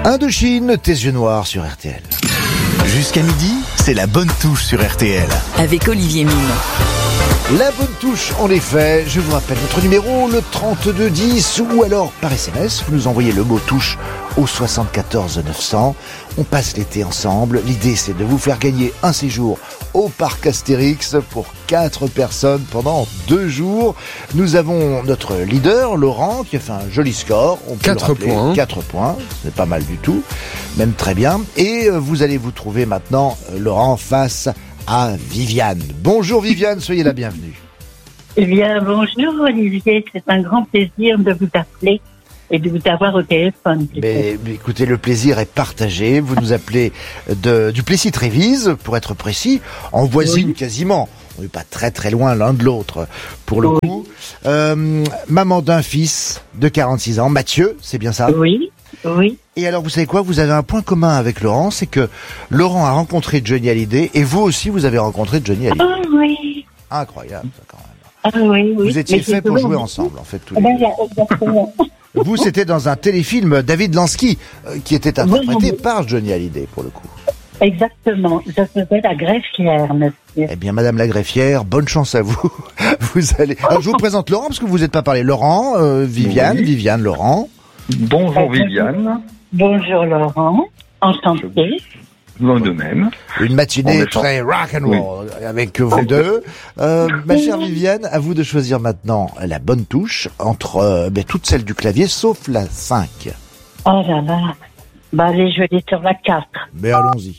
Indochine, tes yeux noirs sur RTL. Jusqu'à midi, c'est la bonne touche sur RTL. Avec Olivier Mine. La bonne touche, en effet, je vous rappelle notre numéro, le 3210, ou alors par SMS, vous nous envoyez le mot touche au 74 900. On passe l'été ensemble. L'idée, c'est de vous faire gagner un séjour au parc Astérix pour 4 personnes pendant 2 jours. Nous avons notre leader, Laurent, qui a fait un joli score. On peut 4 points. 4 points, c'est pas mal du tout, même très bien. Et vous allez vous trouver maintenant, Laurent, face à Viviane. Bonjour Viviane, soyez la bienvenue. Eh bien, bonjour Olivier, c'est un grand plaisir de vous appeler et de vous avoir au téléphone. Mais écoutez, le plaisir est partagé. Vous nous appelez du Plessis-Trévise, pour être précis, en voisine quasiment. On n'est pas très très loin l'un de l'autre, pour le coup. Maman d'un fils de 46 ans, Mathieu, c'est bien ça ? Oui. Et alors, vous savez quoi ? Vous avez un point commun avec Laurent, c'est que Laurent a rencontré Johnny Hallyday, et vous aussi, vous avez rencontré Johnny Hallyday. Ah oui. Incroyable, ça, quand même. Ah oui. Vous étiez fait pour jouer ensemble, en fait, tous les deux. Exactement. Vous, c'était dans un téléfilm David Lansky, qui était interprété par Johnny Hallyday, pour le coup. Exactement. Je faisais la greffière, monsieur. Eh bien, Madame la greffière, bonne chance à vous. Vous allez. Alors, je vous présente Laurent, parce que vous n'êtes pas parlé. Laurent, Viviane, Oui. Viviane, Laurent. Bonjour Viviane, Bonjour Laurent, enchanté. vous de même. Une matinée On est très rock'n'roll avec vous deux. Ma chère Viviane, à vous de choisir maintenant la bonne touche entre toutes celles du clavier, sauf la 5. Oh là là. Bah allez, je vais aller sur la 4. Mais allons-y.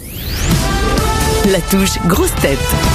La touche grosse tête.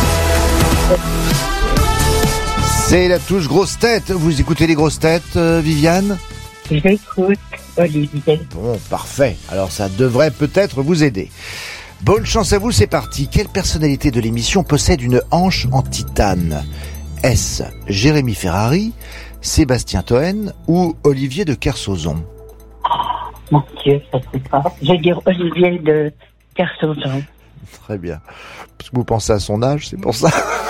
C'est la touche grosse tête. Vous écoutez les grosses têtes, Viviane ? J'écoute Olivier. Bon, parfait. Alors ça devrait peut-être vous aider. Bonne chance à vous, c'est parti. Quelle personnalité de l'émission possède une hanche en titane ? Est-ce Jérémy Ferrari, Sébastien Toen ou Olivier de Kersauzon ? Mon Dieu, ça c'est pas. Je vais dire Olivier de Kersauzon. Très bien. Parce que vous pensez à son âge, c'est pour ça.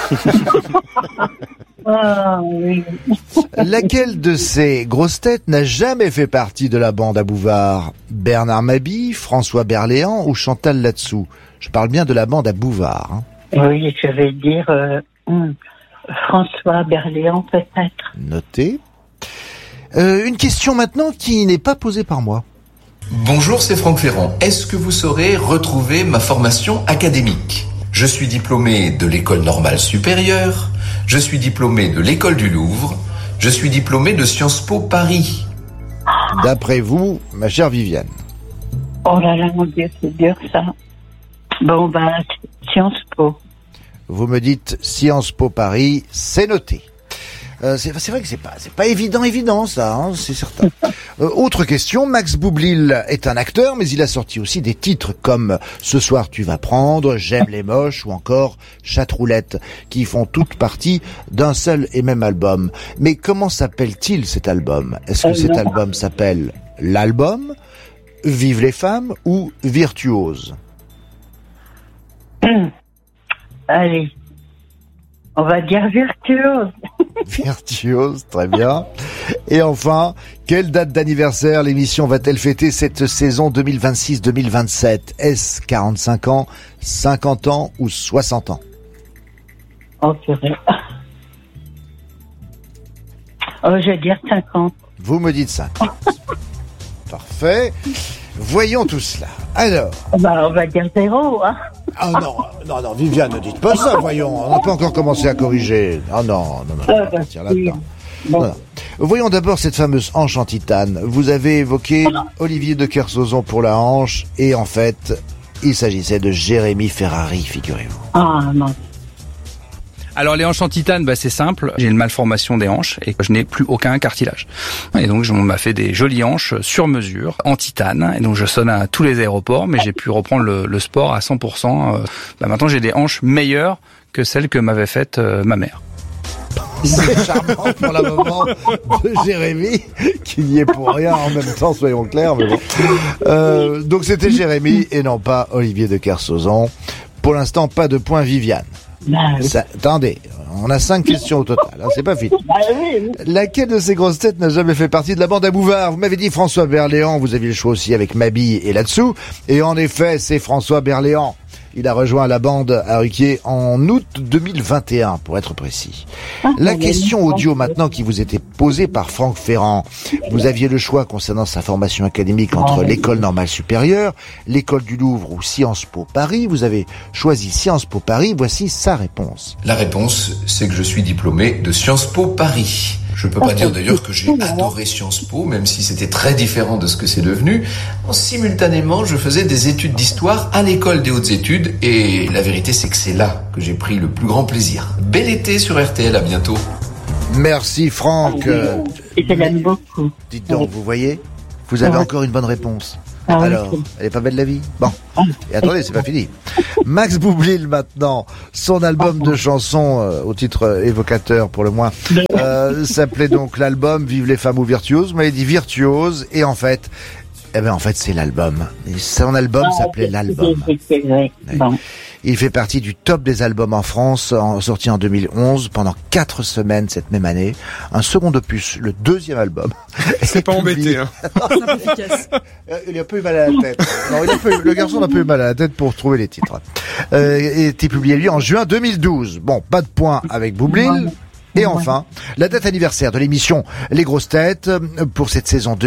Ah oui. Laquelle de ces grosses têtes n'a jamais fait partie de la bande à Bouvard ? Bernard Mabille, François Berléand ou Chantal Latsou ? Je parle bien de la bande à Bouvard. Hein. Oui, je vais dire François Berléand peut-être. Notez. Une question maintenant qui n'est pas posée par moi. Bonjour, c'est Franck Ferrand. Est-ce que vous saurez retrouver ma formation académique ? Je suis diplômé de l'École normale supérieure, je suis diplômé de l'École du Louvre, je suis diplômé de Sciences Po Paris. D'après vous, ma chère Viviane. Oh là là, mon Dieu, c'est dur ça. Bon, bah, Sciences Po. Vous me dites Sciences Po Paris, c'est noté. C'est vrai que c'est pas évident ça, hein, c'est certain. Autre question, Max Boublil est un acteur, mais il a sorti aussi des titres comme Ce soir tu vas prendre, J'aime les moches ou encore Chatroulette, qui font toutes partie d'un seul et même album. Mais comment s'appelle-t-il cet album ? Est-ce que cet album s'appelle L'Album, Vive les femmes ou Virtuose ? Allez, on va dire Virtuose. Virtuose, très bien. Et enfin, quelle date d'anniversaire l'émission va-t-elle fêter cette saison 2026-2027 ? Est-ce 45 ans, 50 ans ou 60 ans ? Oh, purée. Oh, je vais dire 50. Vous me dites 50. Parfait. Voyons tout cela. Alors. Bah, on va dire 0, hein. Ah non, Viviane, ne dites pas ça, voyons. On n'a pas encore commencé à corriger. Ah non, on va partir là-dedans. Bon. Voilà. Voyons d'abord cette fameuse hanche en titane. Vous avez évoqué Olivier de Kersauzon pour la hanche, et en fait, il s'agissait de Jérémy Ferrari, figurez-vous. Ah, non. Alors les hanches en titane, c'est simple, j'ai une malformation des hanches et je n'ai plus aucun cartilage. Et donc on m'a fait des jolies hanches sur mesure en titane, et donc je sonne à tous les aéroports, mais j'ai pu reprendre le sport à 100%. Maintenant j'ai des hanches meilleures que celles que m'avait faites ma mère. C'est charmant pour la maman de Jérémy, qui n'y est pour rien en même temps, soyons clairs. Mais bon. Donc c'était Jérémy et non pas Olivier de Kersauzon. Pour l'instant, pas de point Viviane. Bah, oui. Attendez, On a 5 questions au total, hein, c'est pas fini. Bah oui. Laquelle de ces grosses têtes n'a jamais fait partie de la bande à Bouvard? Vous m'avez dit François Berléand, vous aviez le choix aussi avec Mabille et là-dessous. Et en effet, c'est François Berléand. Il a rejoint la bande à Ruquier en août 2021, pour être précis. La question audio maintenant qui vous était posée par Franck Ferrand. Vous aviez le choix concernant sa formation académique entre l'école normale supérieure, l'école du Louvre ou Sciences Po Paris. Vous avez choisi Sciences Po Paris. Voici sa réponse. La réponse, c'est que je suis diplômé de Sciences Po Paris. Je peux pas dire d'ailleurs que j'ai adoré Sciences Po, même si c'était très différent de ce que c'est devenu. Simultanément, je faisais des études d'histoire à l'école des hautes études, et la vérité c'est que c'est là que j'ai pris le plus grand plaisir. Bel été sur RTL, à bientôt. Merci Franck. Et je l'aime beaucoup. Dites donc, vous voyez, vous avez encore une bonne réponse. Alors, elle est pas belle la vie? Bon. Et attendez, c'est pas fini. Max Boublil maintenant, son album de chansons au titre évocateur pour le moins, s'appelait donc l'album Vive les femmes ou virtuoses. Vous m'avez dit virtuose, et en fait, c'est l'album. Et son album s'appelait l'album. Bon. Il fait partie du top des albums en France, sorti en 2011, pendant 4 semaines cette même année. Un second opus, le 2e album. C'est pas embêté, hein. Il a un peu eu mal à la tête. Non, le garçon a un peu eu mal à la tête pour trouver les titres. Il a été publié, lui, en juin 2012. Bon, pas de point avec Boublil. Et enfin, la date anniversaire de l'émission Les Grosses Têtes pour cette saison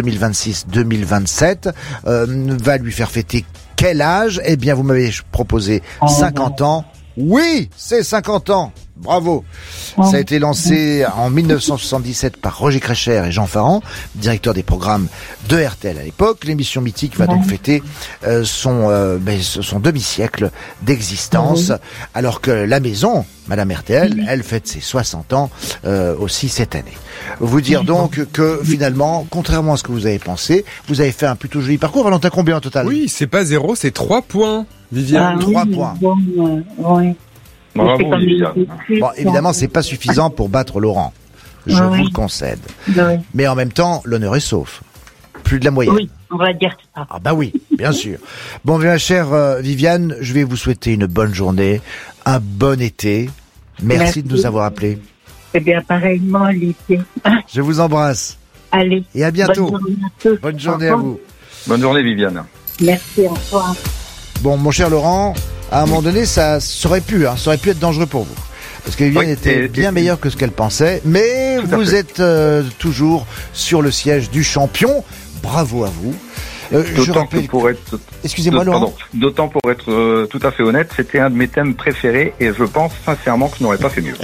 2026-2027 va lui faire fêter quel âge? Eh bien, vous m'avez proposé 50 ans. Oui, c'est 50 ans. Bravo. Ça a été lancé en 1977 par Roger Crécher et Jean Farand, directeur des programmes de RTL à l'époque. L'émission mythique va donc fêter son demi-siècle d'existence, alors que la maison, Madame RTL, elle fête ses 60 ans aussi cette année. Vous dire donc que finalement, contrairement à ce que vous avez pensé, vous avez fait un plutôt joli parcours. Valentin, combien au total? Oui, c'est pas 0, c'est 3 points, Viviane. 3 points. Oui. Bravo, Viviane. Bon, évidemment, c'est pas suffisant pour battre Laurent. Je vous le concède. Mais en même temps, l'honneur est sauf. Plus de la moyenne. Oui, on va dire ça. Ah bah oui, bien sûr. Bon, bien chère Viviane, je vais vous souhaiter une bonne journée, un bon été. Merci de nous avoir appelés. Eh bien, pareillement, Olivier. Je vous embrasse. Allez. Et à bientôt. Bonne journée à tous. Bonne journée à vous. Bonne journée, Viviane. Merci, au revoir. Bon, mon cher Laurent, à un moment donné, ça aurait pu être dangereux pour vous. Parce que Viviane était bien meilleure que ce qu'elle pensait, mais vous êtes toujours sur le siège du champion. Bravo à vous. Je rappelle... Excusez-moi, Laurent. D'autant pour être tout à fait honnête, c'était un de mes thèmes préférés et je pense sincèrement que je n'aurais pas fait mieux.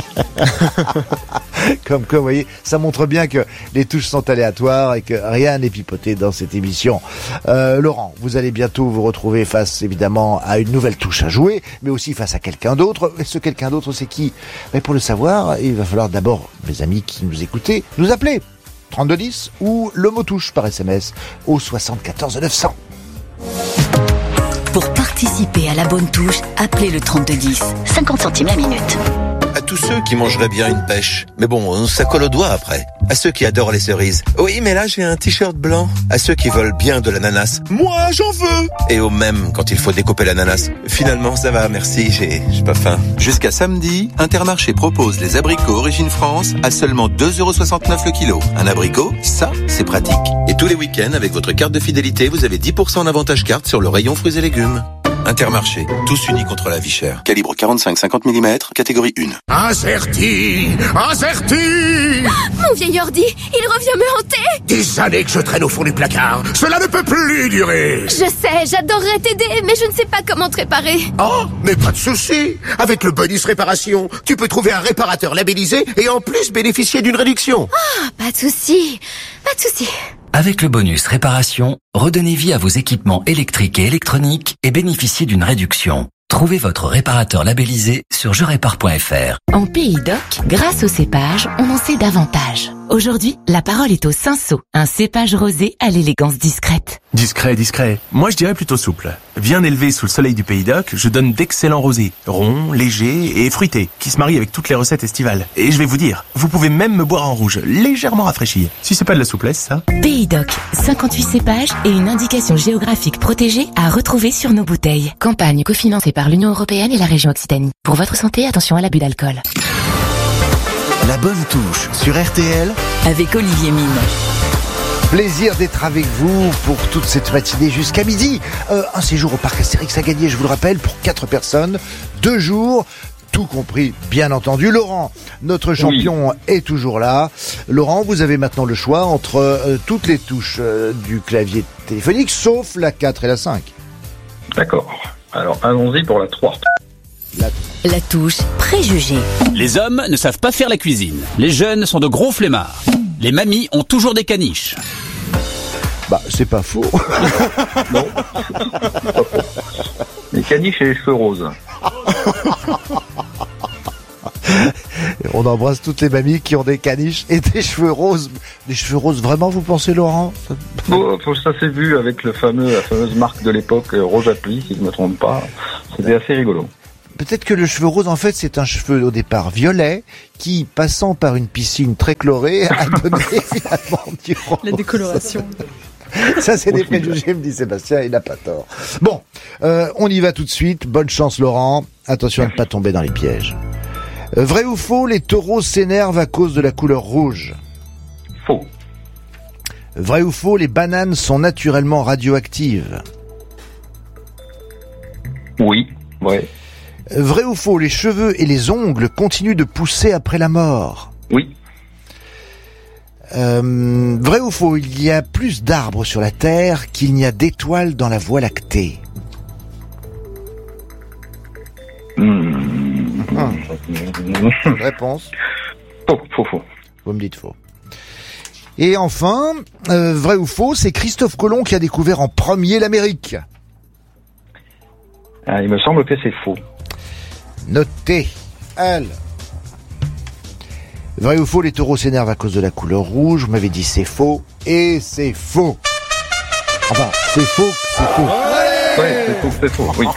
Comme quoi, vous voyez, ça montre bien que les touches sont aléatoires et que rien n'est pipoté dans cette émission. Laurent, vous allez bientôt vous retrouver face, évidemment, à une nouvelle touche à jouer, mais aussi face à quelqu'un d'autre. Et ce quelqu'un d'autre, c'est qui? Mais pour le savoir, il va falloir d'abord, mes amis qui nous écoutez, nous appeler. 3210 ou le mot touche par SMS au 74 900. Pour participer à la bonne touche, appelez le 3210. 50 centimes la minute. À tous ceux qui mangeraient bien une pêche. Mais bon, ça colle au doigt après. À ceux qui adorent les cerises. Oui, mais là, j'ai un t-shirt blanc. À ceux qui veulent bien de l'ananas. Moi, j'en veux! Et au même, quand il faut découper l'ananas. Finalement, ça va, merci, j'ai pas faim. Jusqu'à samedi, Intermarché propose les abricots Origine France à seulement 2,69€ le kilo. Un abricot, ça, c'est pratique. Et tous les week-ends, avec votre carte de fidélité, vous avez 10% en avantage carte sur le rayon fruits et légumes. Intermarché, tous unis contre la vie chère. Calibre 45-50 mm, catégorie 1. Acerti. Mon vieil ordi, il revient me hanter. Des années que je traîne au fond du placard. Cela ne peut plus durer. Je sais, j'adorerais t'aider, mais je ne sais pas comment te réparer. Oh, mais pas de souci. Avec le bonus réparation, tu peux trouver un réparateur labellisé et en plus bénéficier d'une réduction. Ah, pas de souci. Avec le bonus réparation, redonnez vie à vos équipements électriques et électroniques et bénéficiez d'une réduction. Trouvez votre réparateur labellisé sur jerépare.fr. En Pays d'Oc, grâce au cépage, on en sait davantage. Aujourd'hui, la parole est au Cinsault, un cépage rosé à l'élégance discrète. Discret. Moi, je dirais plutôt souple. Bien élevé sous le soleil du Pays d'Oc, je donne d'excellents rosés, ronds, légers et fruités, qui se marient avec toutes les recettes estivales. Et je vais vous dire, vous pouvez même me boire en rouge, légèrement rafraîchi. Si c'est pas de la souplesse, ça. Pays d'Oc, 58 cépages et une indication géographique protégée à retrouver sur nos bouteilles. Campagne cofinancée par l'Union européenne et la région Occitanie. Pour votre santé, attention à l'abus d'alcool. La bonne touche sur RTL avec Olivier Mine. Plaisir d'être avec vous pour toute cette matinée jusqu'à midi. Un séjour au parc Astérix à gagner, je vous le rappelle, pour 4 personnes, 2 jours, tout compris, bien entendu. Laurent, notre champion, est toujours là. Laurent, vous avez maintenant le choix entre toutes les touches du clavier téléphonique, sauf la 4 et la 5. D'accord. Alors, allons-y pour la 3. La touche préjugé. Les hommes ne savent pas faire la cuisine. Les jeunes sont de gros flemmards. Les mamies ont toujours des caniches. Bah, c'est pas faux. Non. Les caniches et les cheveux roses. On embrasse toutes les mamies qui ont des caniches et des cheveux roses. Des cheveux roses, vraiment, vous pensez, Laurent? Bon, ça s'est vu avec la fameuse marque de l'époque, Rose Appli, si je ne me trompe pas. C'était assez rigolo. Peut-être que le cheveu rose, en fait, c'est un cheveu au départ violet qui, passant par une piscine très chlorée, a donné finalement du rose. La décoloration. Ça, c'est des préjugés, me dit Sébastien, il n'a pas tort. Bon, on y va tout de suite. Bonne chance, Laurent. Attention à ne pas tomber dans les pièges. Vrai ou faux, les taureaux s'énervent à cause de la couleur rouge? Faux. Vrai ou faux, les bananes sont naturellement radioactives? Oui, ouais. Vrai ou faux, les cheveux et les ongles continuent de pousser après la mort? Oui. Vrai ou faux, il y a plus d'arbres sur la Terre qu'il n'y a d'étoiles dans la Voie lactée? Réponse? Faux. Vous me dites faux. Et enfin, vrai ou faux, c'est Christophe Colomb qui a découvert en premier l'Amérique? Il me semble que c'est faux. Notez. Elle. Vrai ou faux, les taureaux s'énervent à cause de la couleur rouge? Vous m'avez dit c'est faux. Et c'est faux. Enfin, c'est faux, c'est faux. Ouais, c'est faux, oui.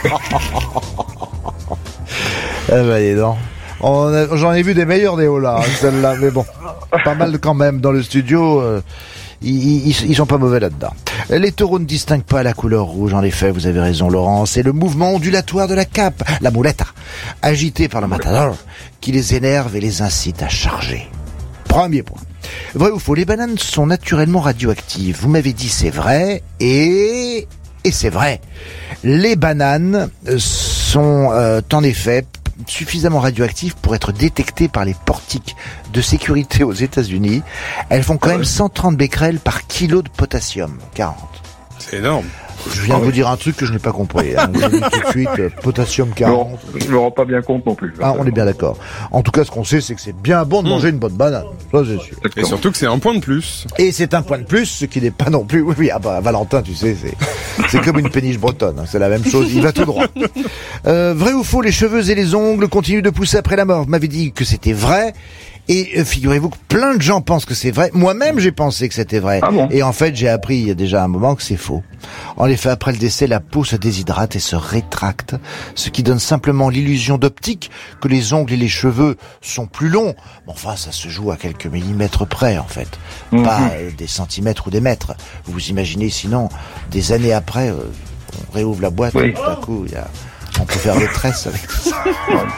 Eh ben, dis donc. J'en ai vu des meilleurs des hauts là, celle-là, mais bon. Pas mal quand même dans le studio. Ils sont pas mauvais là-dedans. Les taureaux ne distinguent pas la couleur rouge, en effet, vous avez raison, Laurent. C'est le mouvement ondulatoire de la cape, la muleta, agitée par le matador, qui les énerve et les incite à charger. Premier point. Vrai ou faux, les bananes sont naturellement radioactives. Vous m'avez dit c'est vrai, et c'est vrai. Les bananes sont en effet suffisamment radioactives pour être détectées par les portiques de sécurité aux États-Unis. Elles font quand même 130 becquerels par kilo de potassium. 40. C'est énorme. Je viens de vous dire un truc que je n'ai pas compris. Hein. Vous avez dit tout de suite, potassium 40. Je ne me rends pas bien compte non plus. Ah, on est bien d'accord. En tout cas, ce qu'on sait, c'est que c'est bien bon de manger une bonne banane. Ça, c'est sûr. Et surtout que c'est un point de plus. Et c'est un point de plus, ce qui n'est pas non plus... Oui, ah bah, Valentin, tu sais, c'est comme une péniche bretonne. Hein. C'est la même chose. Il va tout droit. Vrai ou faux, les cheveux et les ongles continuent de pousser après la mort? Vous m'avez dit que c'était vrai. Et figurez-vous que plein de gens pensent que c'est vrai. Moi-même, j'ai pensé que c'était vrai. Ah bon? Et en fait, j'ai appris il y a déjà un moment que c'est faux. En effet, après le décès, la peau se déshydrate et se rétracte, ce qui donne simplement l'illusion d'optique que les ongles et les cheveux sont plus longs. Bon, enfin, ça se joue à quelques millimètres près, en fait. Pas des centimètres ou des mètres. Vous vous imaginez, sinon, des années après, on réouvre la boîte, et tout à coup, on peut faire des tresses avec tout ça.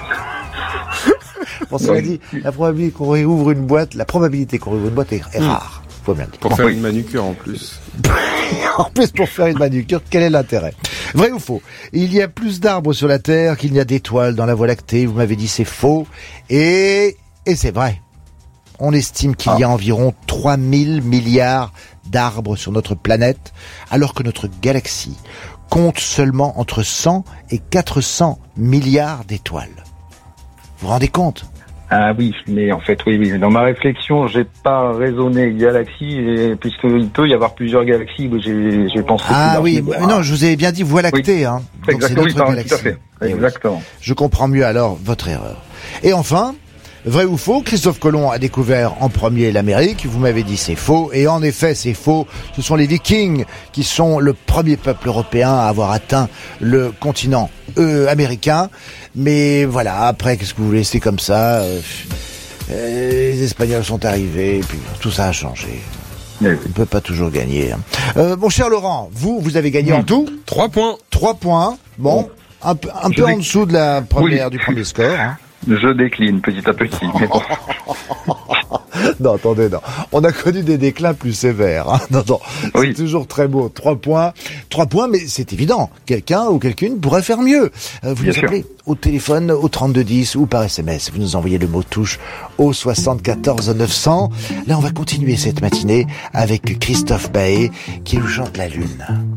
Bon, cela dit, la probabilité qu'on réouvre une boîte est rare. Faut bien le dire. Pour faire une manucure en plus. En plus, pour faire une manucure, quel est l'intérêt? Vrai ou faux? Il y a plus d'arbres sur la Terre qu'il n'y a d'étoiles dans la Voie lactée. Vous m'avez dit c'est faux. Et c'est vrai. On estime qu'il y a environ 3000 milliards d'arbres sur notre planète, alors que notre galaxie compte seulement entre 100 et 400 milliards d'étoiles. Vous vous rendez compte? Ah oui, mais en fait, oui. Dans ma réflexion, j'ai pas raisonné galaxie, puisqu'il peut y avoir plusieurs galaxies, mais j'ai pensé... Ah oui, non, je vous avais bien dit Voie lactée, hein. Donc exactement, c'est notre galaxie. Tout à fait. Exactement. Oui. Je comprends mieux alors votre erreur. Et enfin, vrai ou faux, Christophe Colomb a découvert en premier l'Amérique. Vous m'avez dit c'est faux. Et en effet, c'est faux. Ce sont les Vikings qui sont le premier peuple européen à avoir atteint le continent américain. Mais voilà, après, qu'est-ce que vous voulez, c'est comme ça. Les Espagnols sont arrivés, et puis tout ça a changé. On ne peut pas toujours gagner. Mon cher Laurent, vous avez gagné en tout 3 points. 3 points. Bon, un peu en dessous de la première, du premier score. Hein. Je décline petit à petit. Mais bon. Non, attendez, non. On a connu des déclins plus sévères. Hein. Non, c'est toujours très beau. 3 points. 3 points, mais c'est évident. Quelqu'un ou quelqu'une pourrait faire mieux. Vous nous appelez au téléphone au 3210 ou par SMS. Vous nous envoyez le mot touche au 74 900. Là, on va continuer cette matinée avec Christophe Baé qui nous chante La Lune.